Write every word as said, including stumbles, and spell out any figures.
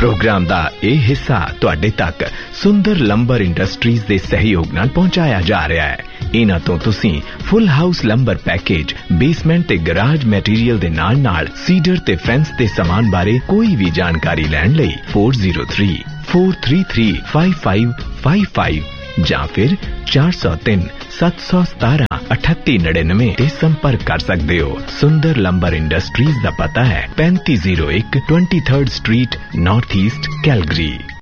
Programme दा यह हिस्सा तुहाडे तक सुंदर लंबर इंडस्ट्रीज दे सहयोग नाल पहुंचाया जा रहा है। इन्हां तो तुसीं full house lumbar package, basement ते गराज मैटीरियल दे नाल नाल सीडर ते फेंस दे सामान बारे कोई भी जानकारी लैण लई four zero three four three three five five five five जां फिर चार सौ तीन सत्त सौ सतारा अठत्ती नड़िनवे ते संपर्क कर सकते हो। सुंदर लंबर इंडस्ट्रीज दा पता है पैंती जीरो एक twenty third street, north east, Calgary.